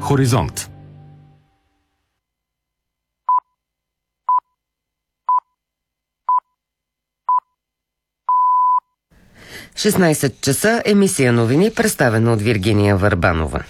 Хоризонт. – 16 часа, емисия новини, представена от Виргиния Върбанова.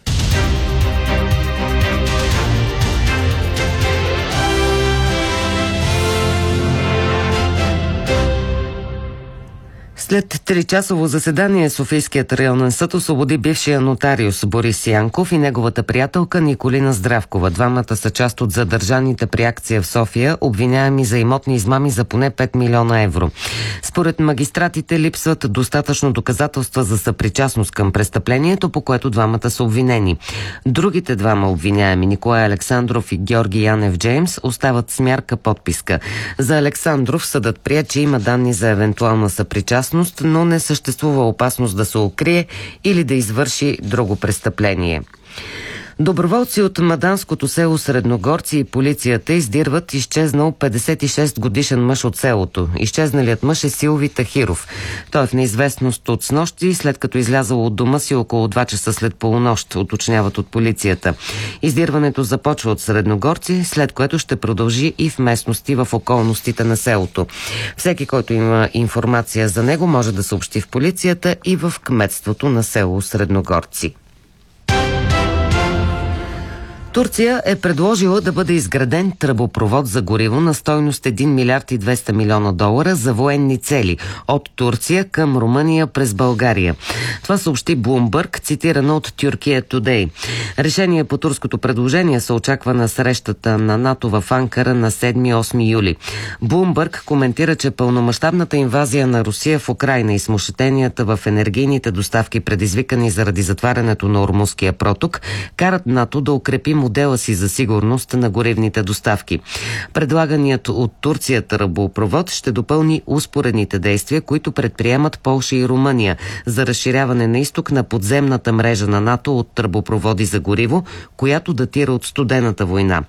След 3-часово заседание Софийският районен съд освободи бившия нотариус Борис Янков и неговата приятелка Николина Здравкова. Двамата са част от задържаните при акция в София, обвиняеми за имотни измами за поне 5 милиона евро. Според магистратите липсват достатъчно доказателства за съпричастност към престъплението, по което двамата са обвинени. Другите двама обвиняеми, Николай Александров и Георги Янев Джеймс, остават с мярка подписка. За Александров съдът прие, че има данни за евентуална съпричастност, но не съществува опасност да се укрие или да извърши друго престъпление. Доброволци от маданското село Средногорци и полицията издирват изчезнал 56-годишен мъж от селото. Изчезналият мъж е Силви Тахиров. Той е в неизвестност от снощи, след като излязъл от дома си около 2 часа след полунощ, уточняват от полицията. Издирването започва от Средногорци, след което ще продължи и в местности в околностите на селото. Всеки, който има информация за него, може да съобщи в полицията и в кметството на село Средногорци. Турция е предложила да бъде изграден тръбопровод за гориво на стойност 1 милиард и 200 милиона долара за военни цели от Турция към Румъния през България. Това съобщи Bloomberg, цитирана от Turkey Today. Решение по турското предложение се очаква на срещата на НАТО в Анкара на 7-8 юли. Bloomberg коментира, че пълномащабната инвазия на Русия в Украйна и смущенията в енергийните доставки, предизвикани заради затварянето на Ормузския проток, карат НАТО да укрепи модела си за сигурност на горивните доставки. Предлаганият от Турция тръбопровод ще допълни успоредните действия, които предприемат Полша и Румъния за разширяване на изток на подземната мрежа на НАТО от тръбопроводи за гориво, която датира от Студената война.